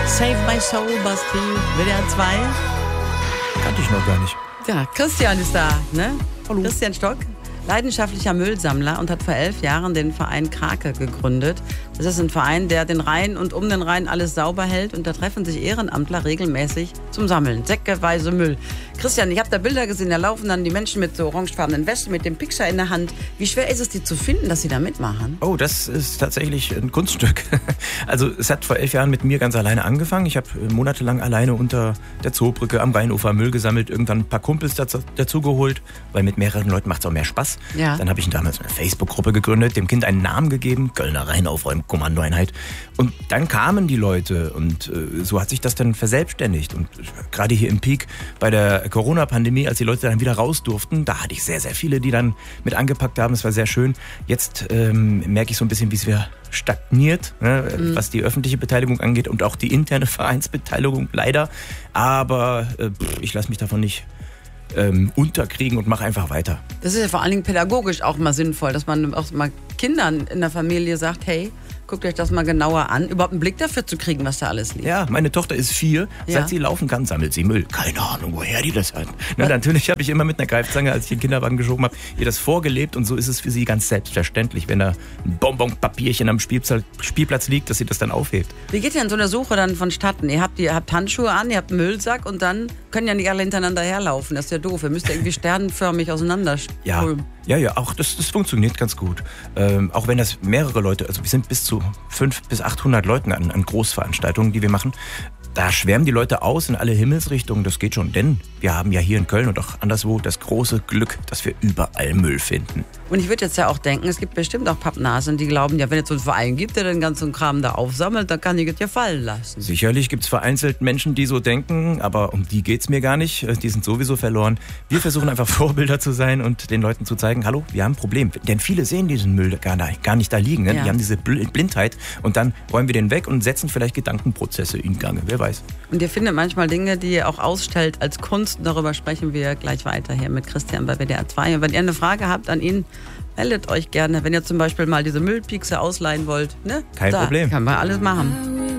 Save My Soul, Basti, WDR 2. Kannte ich noch gar nicht. Ja, Christian ist da, ne? Hallo. Christian Stock, leidenschaftlicher Müllsammler und hat vor 11 Jahren den Verein Krake gegründet. Das ist ein Verein, der den Rhein und um den Rhein alles sauber hält. Und da treffen sich Ehrenamtler regelmäßig zum Sammeln. Säckeweise Müll. Christian, ich habe da Bilder gesehen, da laufen dann die Menschen mit so orangefarbenen Westen, mit dem Pixar in der Hand. Wie schwer ist es, die zu finden, dass sie da mitmachen? Oh, das ist tatsächlich ein Kunststück. Also es hat vor 11 Jahren mit mir ganz alleine angefangen. Ich habe monatelang alleine unter der Zoobrücke am Rheinufer Müll gesammelt, irgendwann ein paar Kumpels dazu geholt, weil mit mehreren Leuten macht es auch mehr Spaß. Ja. Dann habe ich damals eine Facebook-Gruppe gegründet, dem Kind einen Namen gegeben, Kölner Rheinaufräumkommandoeinheit. Und dann kamen die Leute und so hat sich das dann verselbstständigt. Und gerade hier im Peak bei der Corona-Pandemie, als die Leute dann wieder raus durften, da hatte ich sehr, sehr viele, die dann mit angepackt haben. Es war sehr schön. Jetzt merke ich so ein bisschen, wie es wieder stagniert, ne, was die öffentliche Beteiligung angeht und auch die interne Vereinsbeteiligung leider. Aber ich lasse mich davon nicht unterkriegen und mache einfach weiter. Das ist ja vor allen Dingen pädagogisch auch mal sinnvoll, dass man auch mal Kindern in der Familie sagt, hey, guckt euch das mal genauer an, überhaupt einen Blick dafür zu kriegen, was da alles liegt. Ja, meine Tochter ist 4, seit sie laufen kann, sammelt sie Müll. Keine Ahnung, woher die das hat. Na, natürlich habe ich immer mit einer Greifzange, als ich den Kinderwagen geschoben habe, ihr das vorgelebt und so ist es für sie ganz selbstverständlich, wenn da ein Bonbonpapierchen am Spielplatz liegt, dass sie das dann aufhebt. Wie geht denn so eine Suche dann vonstatten? Ihr habt Handschuhe an, ihr habt einen Müllsack und dann können ja nicht alle hintereinander herlaufen. Das ist ja doof. Ihr müsst ja irgendwie sternförmig auseinanderströmen. Ja, auch das funktioniert ganz gut. Auch wenn das mehrere Leute, also wir sind bis zu 500 bis 800 Leuten an Großveranstaltungen, die wir machen. Da schwärmen die Leute aus in alle Himmelsrichtungen, das geht schon, denn wir haben ja hier in Köln und auch anderswo das große Glück, dass wir überall Müll finden. Und ich würde jetzt ja auch denken, es gibt bestimmt auch Pappnasen, die glauben, ja, wenn es so einen Verein gibt, der den ganzen Kram da aufsammelt, dann kann ich es ja fallen lassen. Sicherlich gibt es vereinzelt Menschen, die so denken, aber um die geht's mir gar nicht, die sind sowieso verloren. Wir versuchen einfach Vorbilder zu sein und den Leuten zu zeigen, hallo, wir haben ein Problem. Denn viele sehen diesen Müll gar nicht da liegen, ne? Ja. Die haben diese Blindheit und dann räumen wir den weg und setzen vielleicht Gedankenprozesse in Gang, wer weiß. Und ihr findet manchmal Dinge, die ihr auch ausstellt als Kunst. Darüber sprechen wir gleich weiter hier mit Christian bei WDR 2. Und wenn ihr eine Frage habt an ihn, meldet euch gerne. Wenn ihr zum Beispiel mal diese Müllpiekse ausleihen wollt, ne? Kein Problem. Kann man alles machen.